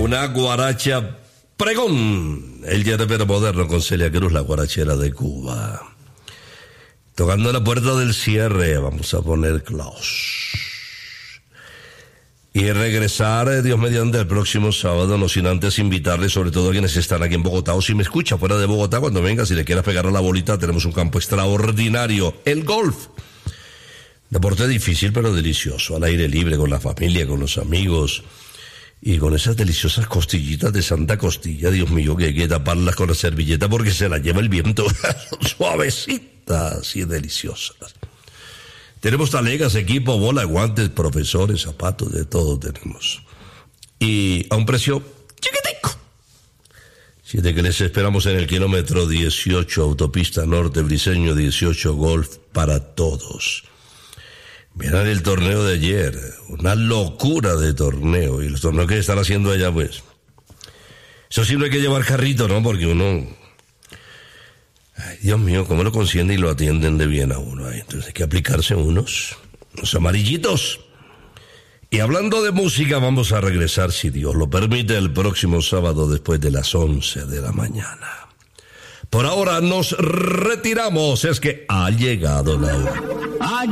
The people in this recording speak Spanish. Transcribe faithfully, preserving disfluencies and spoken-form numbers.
una guaracha pregón. El yerbero moderno con Celia Cruz, la guarachera de Cuba. Tocando la puerta del cierre, vamos a poner Klaus. Y regresar, Dios mediante, el próximo sábado, no sin antes invitarles, sobre todo a quienes están aquí en Bogotá, o si me escucha fuera de Bogotá, cuando venga, si le quieras pegar a la bolita, tenemos un campo extraordinario, el golf. Deporte difícil, pero delicioso, al aire libre, con la familia, con los amigos, y con esas deliciosas costillitas de Santa Costilla, Dios mío, que hay que taparlas con la servilleta porque se las lleva el viento, suavecitas y deliciosas. Tenemos talegas, equipo, bola, guantes, profesores, zapatos, de todo tenemos. Y a un precio chiquitico. Siete que les esperamos en el kilómetro dieciocho, autopista norte, Briceño dieciocho, golf para todos. Miren el torneo de ayer, una locura de torneo. Y los torneos que están haciendo allá, pues. Eso sí, no hay que llevar carrito, ¿no? Porque uno... Ay, Dios mío, cómo lo consienten y lo atienden de bien a uno. Ay, entonces hay que aplicarse unos, unos amarillitos. Y hablando de música, vamos a regresar, si Dios lo permite, el próximo sábado después de las once de la mañana. Por ahora nos retiramos, es que ha llegado la hora.